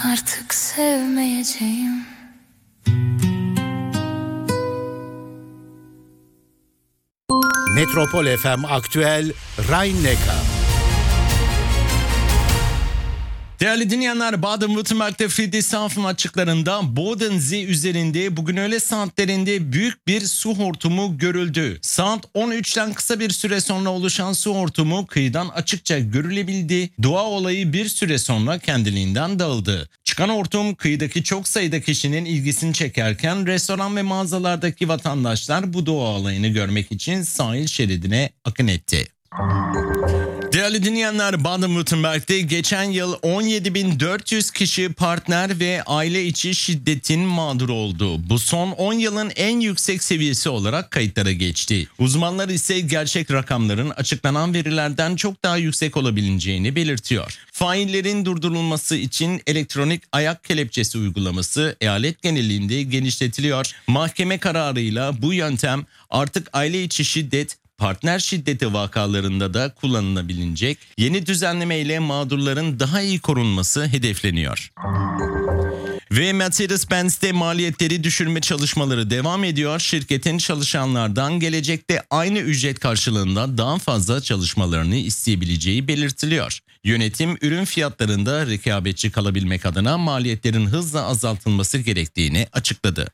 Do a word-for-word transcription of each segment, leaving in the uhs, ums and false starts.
artık sevmeyeceğim. Metropol F M Aktüel Rhein-Neckar. Değerli dinleyenler, Baden-Württemberg'de Friedrichshafen açıklarında Bodensee üzerinde bugün öğle saatlerinde büyük bir su hortumu görüldü. Saat on üçten kısa bir süre sonra oluşan su hortumu kıyıdan açıkça görülebildi. Doğa olayı bir süre sonra kendiliğinden dağıldı. Çıkan hortum kıyıdaki çok sayıda kişinin ilgisini çekerken restoran ve mağazalardaki vatandaşlar bu doğa olayını görmek için sahil şeridine akın etti. Değerli dinleyenler, Baden-Württemberg'de geçen yıl on yedi bin dört yüz kişi partner ve aile içi şiddetin mağduru oldu. Bu son on yılın en yüksek seviyesi olarak kayıtlara geçti. Uzmanlar ise gerçek rakamların açıklanan verilerden çok daha yüksek olabileceğini belirtiyor. Faillerin durdurulması için elektronik ayak kelepçesi uygulaması eyalet genelinde genişletiliyor. Mahkeme kararıyla bu yöntem artık aile içi şiddet, partner şiddeti vakalarında da kullanılabilecek. Yeni düzenleme ile mağdurların daha iyi korunması hedefleniyor. Ve Mercedes-Benz'de maliyetleri düşürme çalışmaları devam ediyor. Şirketin çalışanlardan gelecekte aynı ücret karşılığında daha fazla çalışmalarını isteyebileceği belirtiliyor. Yönetim ürün fiyatlarında rekabetçi kalabilmek adına maliyetlerin hızla azaltılması gerektiğini açıkladı.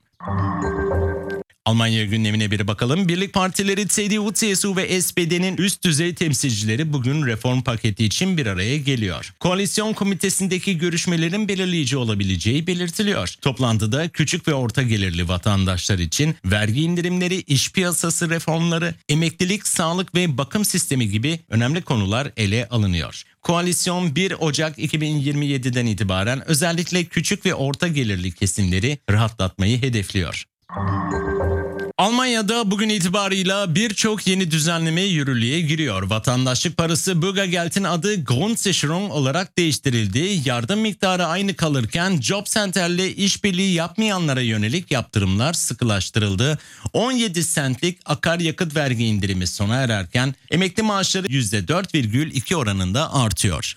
Almanya gündemine bir bakalım. Birlik partileri C D U, C S U ve S P D'nin üst düzey temsilcileri bugün reform paketi için bir araya geliyor. Koalisyon komitesindeki görüşmelerin belirleyici olabileceği belirtiliyor. Toplantıda küçük ve orta gelirli vatandaşlar için vergi indirimleri, iş piyasası reformları, emeklilik, sağlık ve bakım sistemi gibi önemli konular ele alınıyor. Koalisyon bir Ocak iki bin yirmi yedi'den itibaren özellikle küçük ve orta gelirli kesimleri rahatlatmayı hedefliyor. Almanya'da bugün itibarıyla birçok yeni düzenleme yürürlüğe giriyor. Vatandaşlık parası Bürgergeld'in adı Grundsicherung olarak değiştirildi. Yardım miktarı aynı kalırken Job Center'le işbirliği yapmayanlara yönelik yaptırımlar sıkılaştırıldı. on yedi sentlik akaryakıt vergi indirimi sona ererken emekli maaşları yüzde dört virgül iki oranında artıyor.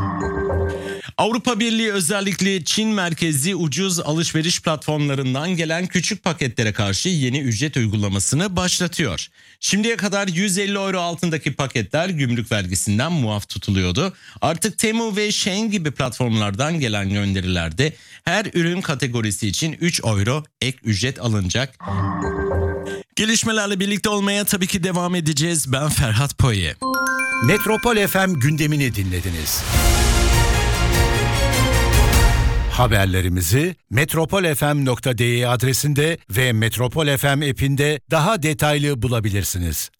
Avrupa Birliği özellikle Çin merkezli ucuz alışveriş platformlarından gelen küçük paketlere karşı yeni ücret uygulamasını başlatıyor. Şimdiye kadar yüz elli euro altındaki paketler gümrük vergisinden muaf tutuluyordu. Artık Temu ve Shein gibi platformlardan gelen gönderilerde her ürün kategorisi için üç euro ek ücret alınacak. Gelişmelerle birlikte olmaya tabii ki devam edeceğiz. Ben Ferhat Poye. Metropol F M gündemini dinlediniz. Haberlerimizi metropol f m nokta d e adresinde ve Metropol F M app'inde daha detaylı bulabilirsiniz.